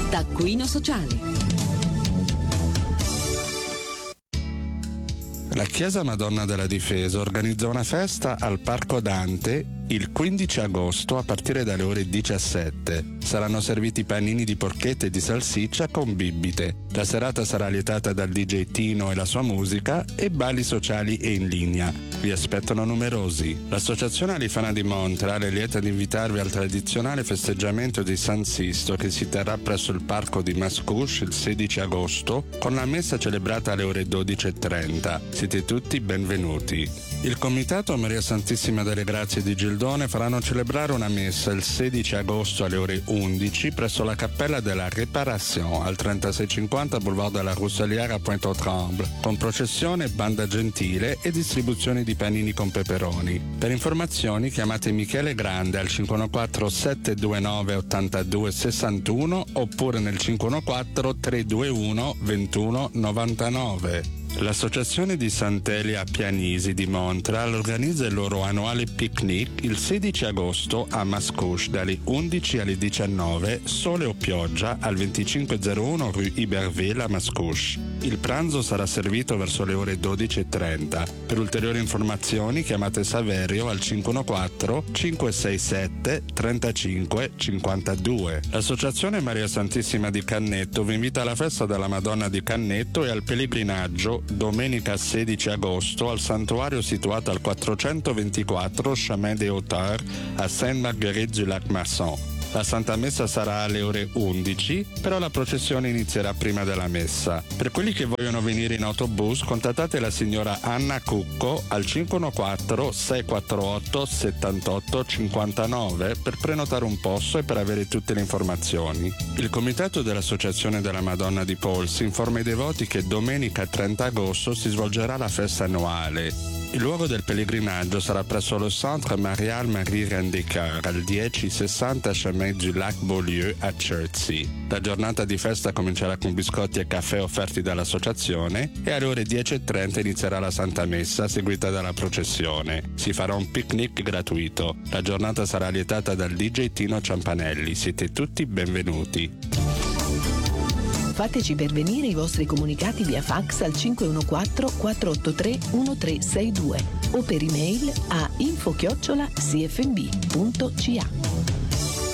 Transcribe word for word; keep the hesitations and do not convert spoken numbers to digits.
Taccuino Sociale. La Chiesa Madonna della Difesa organizza una festa al Parco Dante il quindici agosto a partire dalle ore diciassette. Saranno serviti panini di porchetta e di salsiccia con bibite. La serata sarà lietata dal D J Tino e la sua musica e balli sociali e in linea. Vi aspettano numerosi. L'Associazione Alifana di Montreal è lieta di invitarvi al tradizionale festeggiamento di San Sisto che si terrà presso il parco di Mascouche il sedici agosto con la messa celebrata alle ore dodici e trenta. Siete tutti benvenuti. Il Comitato Maria Santissima delle Grazie di Gildone faranno celebrare una messa il sedici agosto alle ore undici presso la Cappella della Réparation al trentasei cinquanta Boulevard de la Rousselière a Pointe-aux-Trembles, con processione, banda gentile e distribuzione di panini con peperoni. Per informazioni chiamate Michele Grande al cinque uno quattro sette due nove otto due sei uno oppure nel cinque uno quattro tre due uno due uno nove nove. L'Associazione di Sant'Elia Pianisi di Montreal organizza il loro annuale picnic il sedici agosto a Mascouche dalle undici alle diciannove, sole o pioggia, al venticinque zero uno Rue Iberville a Mascouche. Il pranzo sarà servito verso le ore dodici e trenta. Per ulteriori informazioni chiamate Saverio al cinque uno quattro cinque sei sette tre cinque cinque due. L'Associazione Maria Santissima di Cannetto vi invita alla festa della Madonna di Cannetto e al pellegrinaggio domenica sedici agosto al santuario situato al quattrocentoventiquattro Chemin des Hauteurs a Sainte-Marguerite-du-Lac-Masson. La Santa Messa sarà alle ore undici, però la processione inizierà prima della messa. Per quelli che vogliono venire in autobus, contattate la signora Anna Cucco al cinque uno quattro sei quattro otto sette otto cinque nove per prenotare un posto e per avere tutte le informazioni. Il comitato dell'Associazione della Madonna di Polsi informa i devoti che domenica trenta agosto si svolgerà la festa annuale. Il luogo del pellegrinaggio sarà presso lo Centre Marial Marie Reine des Cœurs al dieci sessanta Chemin du Lac Beaulieu a Chertsey. La giornata di festa comincerà con biscotti e caffè offerti dall'associazione e alle ore dieci e trenta inizierà la Santa Messa seguita dalla processione. Si farà un picnic gratuito. La giornata sarà lietata dal D J Tino Ciampanelli. Siete tutti benvenuti. Fateci pervenire i vostri comunicati via fax al cinque uno quattro quattro otto tre uno tre sei due o per email a info chiocciola c f b punto c a.